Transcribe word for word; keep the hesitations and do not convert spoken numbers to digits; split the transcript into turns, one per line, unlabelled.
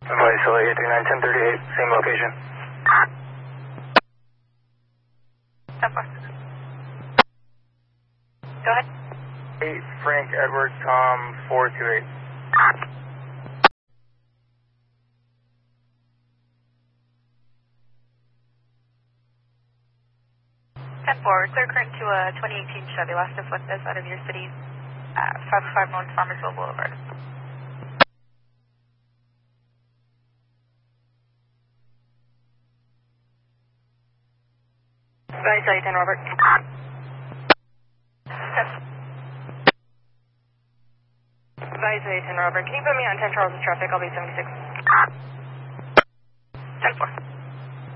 Vice L A eight three nine ten thirty-eight, same location.
ten four. Go ahead.
eight Frank Edward Tom four two eight.
ten four, clear current to a twenty eighteen Chevy Lasta Fuentes out of your city, uh, five five one Farmersville Boulevard.
Vice L A ten Robert. Vice A ten Robert, can you put me on ten Charles traffic? I'll be seventy-six.